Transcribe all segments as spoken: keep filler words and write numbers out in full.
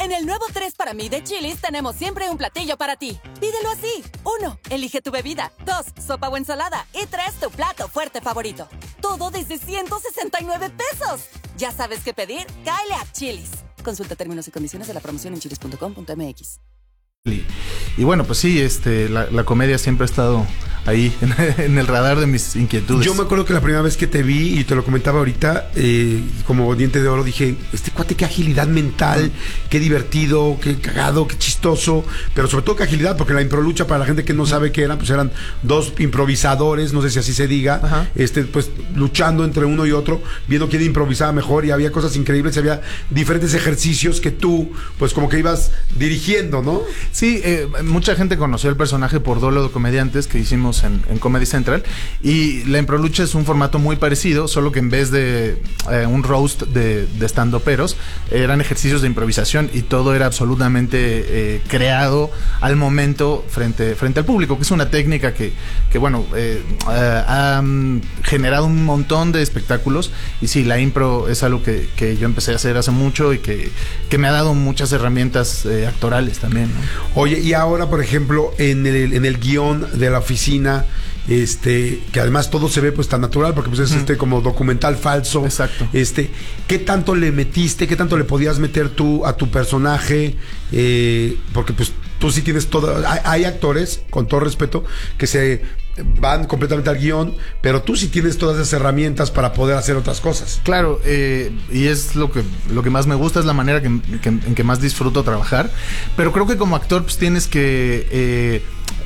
En el nuevo tres para mí de Chili's tenemos siempre un platillo para ti. Pídelo así. Uno, elige tu bebida. Dos, sopa o ensalada. Y tres, tu plato fuerte favorito. Todo desde ciento sesenta y nueve pesos. ¿Ya sabes qué pedir? Cáele a Chili's. Consulta términos y condiciones de la promoción en chilis punto com punto m x. Y, y bueno, pues sí, este, la, la comedia siempre ha estado ahí en, en el radar de mis inquietudes. Yo me acuerdo que la primera vez que te vi, y te lo comentaba ahorita, eh, como diente de oro, dije, este cuate, qué agilidad mental, qué divertido, qué cagado, qué chistoso, pero sobre todo qué agilidad, porque la improlucha, para la gente que no sabe qué era, pues eran dos improvisadores, no sé si así se diga, Ajá. este, pues luchando entre uno y otro, viendo quién improvisaba mejor, y había cosas increíbles, y había diferentes ejercicios que tú, pues como que ibas dirigiendo, ¿no? Sí, eh, mucha gente conoció el personaje por Duelo de Comediantes que hicimos en, en Comedy Central, y la improlucha es un formato muy parecido, solo que en vez de eh, un roast de, de stand-uperos, eran ejercicios de improvisación y todo era absolutamente eh, creado al momento frente, frente al público, que es una técnica que, que bueno, eh, eh, ha um, generado un montón de espectáculos, y sí, la impro es algo que, que yo empecé a hacer hace mucho y que, que me ha dado muchas herramientas eh, actorales también, ¿no? Oye, y ahora, por ejemplo, en el, en el guión de la oficina, este, que además todo se ve pues tan natural, porque pues es mm. este como documental falso. Exacto. Este, ¿qué tanto le metiste, qué tanto le podías meter tú a tu personaje? Eh, porque pues tú sí tienes todo. Hay, hay actores, con todo respeto, que se van completamente al guión, pero tú sí tienes todas esas herramientas para poder hacer otras cosas. Claro, eh, y es lo que lo que más me gusta, es la manera que, que, en que más disfruto trabajar, pero creo que como actor pues tienes que eh,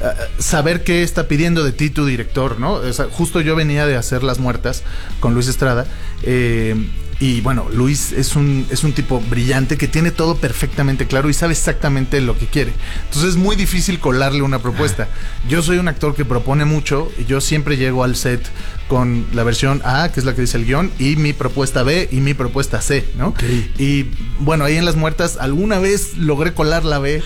saber qué está pidiendo de ti tu director, ¿no? O sea, justo yo venía de hacer Las Muertas con Luis Estrada, eh, y bueno, Luis es un, es un tipo brillante que tiene todo perfectamente claro y sabe exactamente lo que quiere. Entonces es muy difícil colarle una propuesta. Yo soy un actor que propone mucho y yo siempre llego al set con la versión A, que es la que dice el guión, y mi propuesta B y mi propuesta C, ¿no? Okay. Y bueno, ahí en Las Muertas alguna vez logré colar la B,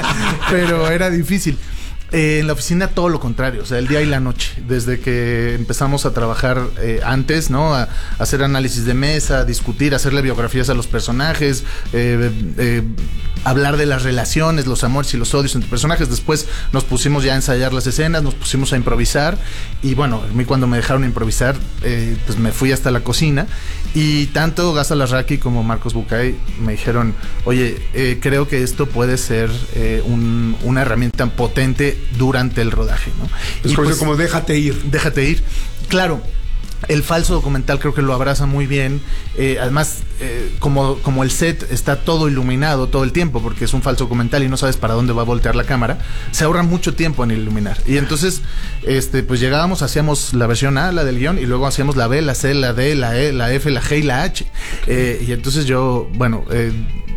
pero era difícil. Eh, en la oficina todo lo contrario, o sea, el día y la noche, desde que empezamos a trabajar eh, antes, ¿no? A, a hacer análisis de mesa, a discutir, a hacerle biografías a los personajes, eh, eh, hablar de las relaciones, los amores y los odios entre personajes. Después nos pusimos ya a ensayar las escenas, nos pusimos a improvisar, y bueno, a mí cuando me dejaron improvisar, eh, pues me fui hasta la cocina, y tanto Gasa Larraqui como Marcos Bucay me dijeron, oye, eh, creo que esto puede ser eh, un, una herramienta potente durante el rodaje, ¿no? Es y como, pues, como déjate ir. Déjate ir. Claro, el falso documental creo que lo abraza muy bien. Eh, además, eh, como, como el set está todo iluminado todo el tiempo, porque es un falso documental y no sabes para dónde va a voltear la cámara, se ahorra mucho tiempo en iluminar. Y entonces, este, pues llegábamos, hacíamos la versión A, la del guión, y luego hacíamos la B, la C, la D, la E, la F, la G y la H. Eh, y entonces yo, bueno, eh,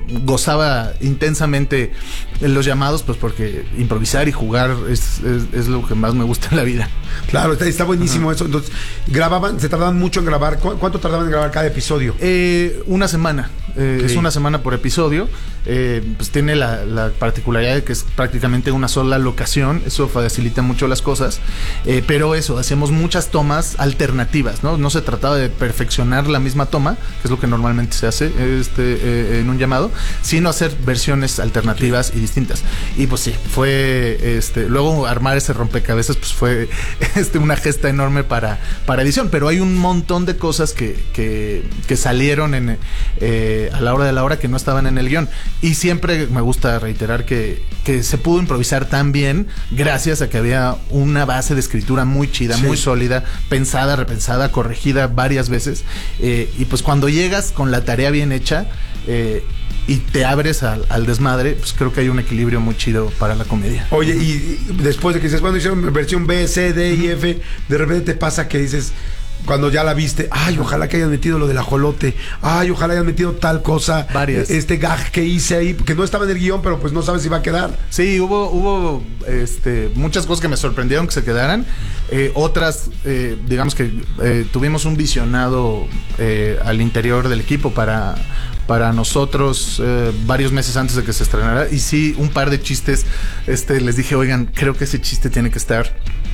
gozaba intensamente en los llamados, pues porque improvisar y jugar es, es, es lo que más me gusta en la vida. Claro, está, está buenísimo. Ajá. Eso. Entonces, grababan, se tardaban mucho en grabar. ¿Cu ¿Cuánto tardaban en grabar cada episodio? Eh, una semana. Eh, okay. Es una semana por episodio. Eh, pues tiene la, la particularidad de que es prácticamente una sola locación. Eso facilita mucho las cosas. Eh, pero eso, hacemos muchas tomas alternativas, ¿no? No se trataba de perfeccionar la misma toma, que es lo que normalmente se hace este, eh, en un llamado, sino hacer versiones alternativas y distintas. Y pues sí, fue este, luego armar ese rompecabezas, pues fue este, una gesta enorme para, para edición. Pero hay un montón de cosas que, que, que salieron en, eh, a la hora de la hora que no estaban en el guión. Y siempre me gusta reiterar que, que se pudo improvisar tan bien gracias a que había una base de escritura muy chida, sí, muy sólida, pensada, repensada, corregida varias veces. Eh, y pues cuando llegas con la tarea bien hecha, eh, y te abres al, al desmadre, pues creo que hay un equilibrio muy chido para la comedia. Oye, y, y después de que dices, bueno, hicieron versión B, C, D y F, de repente te pasa que dices, cuando ya la viste, ay, ojalá que hayan metido lo del ajolote, ay, ojalá hayan metido tal cosa, varias, este gag que hice ahí, que no estaba en el guión, pero pues no sabes si va a quedar. Sí, hubo, hubo este, muchas cosas que me sorprendieron que se quedaran, eh, otras, eh, digamos que eh, tuvimos un visionado eh, al interior del equipo para... para nosotros eh, varios meses antes de que se estrenara, y sí, un par de chistes, este, les dije, oigan, creo que ese chiste tiene que estar,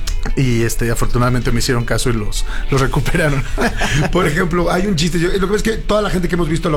y este, afortunadamente me hicieron caso y los, los recuperaron. Por ejemplo, hay un chiste, yo, lo que es que toda la gente que hemos visto